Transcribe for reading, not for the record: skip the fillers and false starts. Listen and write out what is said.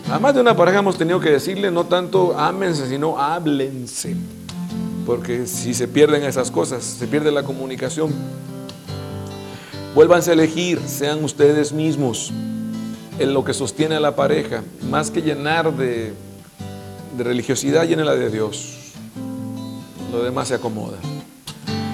A más de una pareja hemos tenido que decirle no tanto ámense, sino háblense. Porque si se pierden esas cosas, se pierde la comunicación. Vuélvanse a elegir, sean ustedes mismos en lo que sostiene a la pareja. Más que llenar de religiosidad, llénela de Dios. Lo demás se acomoda.